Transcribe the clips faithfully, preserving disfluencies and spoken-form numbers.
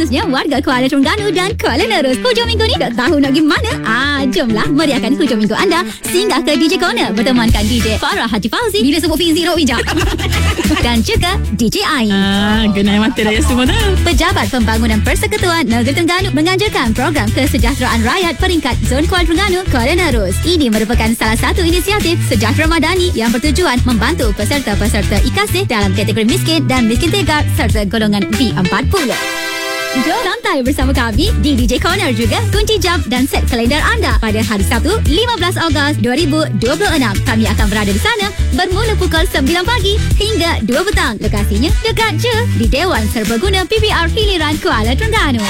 khususnya warga Kuala Terengganu dan Kuala Nerus. Hujung minggu ni tak tahu nak pergi mana? Ah, jomlah meriahkan hujung minggu anda. Singgah ke D J Corner bertemankan D J Farah Haji Fauzi bila sebut Fizi Rok Wijak dan juga D J Ain. Ah, genai mata raya semua dah. Pejabat Pembangunan Persekutuan Negeri Terengganu menganjurkan program kesejahteraan rakyat peringkat Zon Kuala Terengganu, Kuala Nerus. Ini merupakan salah satu inisiatif sejahtera madani yang bertujuan membantu peserta-peserta I K A S I dalam kategori miskin dan miskin tegar serta golongan B empat puluh. Jom santai bersama kami di D J Corner juga. Kunci jam dan set kalender anda pada hari Sabtu lima belas Ogos dua ribu dua puluh enam. Kami akan berada di sana bermula pukul sembilan pagi hingga dua petang. Lokasinya dekat je di Dewan Serbaguna P B R Hiliran Kuala Terengganu.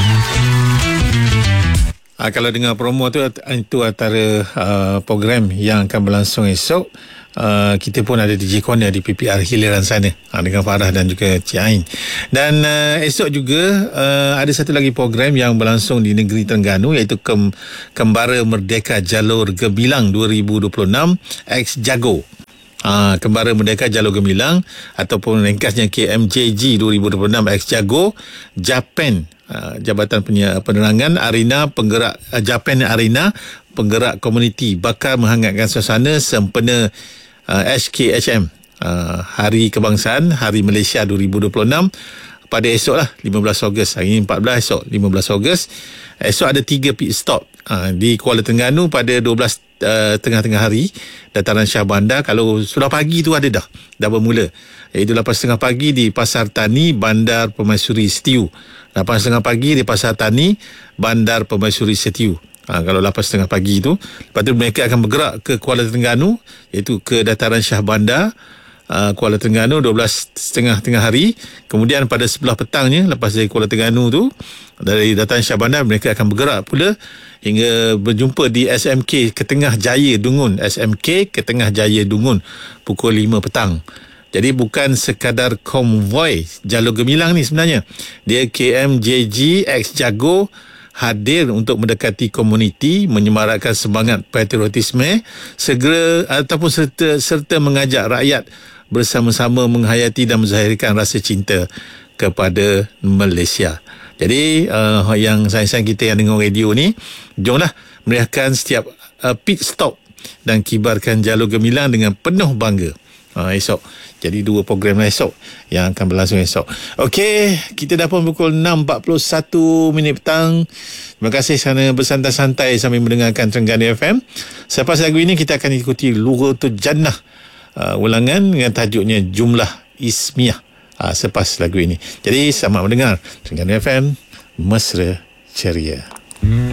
Ha, kalau dengar promo tu, itu antara uh, program yang akan berlangsung esok. Uh, kita pun ada D J Corner di P P R Hiliran sana, ha, dengan Farah dan juga Cik Ain. Dan uh, esok juga uh, ada satu lagi program yang berlangsung di negeri Terengganu, iaitu Kem- Kembara Merdeka Jalur Gemilang dua ribu dua puluh enam X Jago. Ha, Kembara Merdeka Jalur Gemilang ataupun ringkasnya K M J G dua ribu dua puluh enam X Jago Japan. Uh, Jabatan Penerangan Arena Penggerak uh, Japan Arena Penggerak Komuniti bakal menghangatkan suasana sempena uh, H K H M uh, Hari Kebangsaan Hari Malaysia dua ribu dua puluh enam pada esok lah lima belas Ogos. Hari ini empat belas, esok lima belas Ogos. Esok ada tiga pit stop uh, di Kuala Terengganu pada dua belas uh, tengah-tengah hari Dataran Shah Bandar. Kalau sudah pagi tu ada dah dah bermula, iaitu lapan tiga puluh pagi di Pasar Tani Bandar Permaisuri Setiu, lapan tiga puluh pagi di Pasar Tani Bandar Permaisuri Setiu. Ha, kalau lapan tiga puluh pagi tu, lepas tu mereka akan bergerak ke Kuala Terengganu, iaitu ke Dataran Shah Bandar uh, Kuala Terengganu dua belas tiga puluh tengah hari. Kemudian pada sebelah petangnya, lepas dari Kuala Terengganu tu, dari Dataran Shah Bandar, mereka akan bergerak pula hingga berjumpa di S M K Ketengah Jaya Dungun. S M K Ketengah Jaya Dungun pukul lima petang. Jadi bukan sekadar konvoi Jalur Gemilang ni sebenarnya. Dia K M J G X Jago hadir untuk mendekati komuniti, menyemarakkan semangat patriotisme segera ataupun serta serta mengajak rakyat bersama-sama menghayati dan menzahirkan rasa cinta kepada Malaysia. Jadi uh, yang sayang-sayang kita yang dengar radio ni, jomlah meriahkan setiap uh, pit stop dan kibarkan Jalur Gemilang dengan penuh bangga. Uh, esok. Jadi dua program lah esok yang akan berlangsung esok. Okey, kita dah pun pukul enam empat puluh satu minit petang. Terima kasih kerana bersantai-santai sambil mendengarkan Terengganu F M. Selepas lagu ini kita akan ikuti Lughatul Jannah, uh, ulangan dengan tajuknya Jumlah Ismiyah, uh, selepas lagu ini. Jadi selamat mendengar Terengganu F M, mesra ceria. Hmm.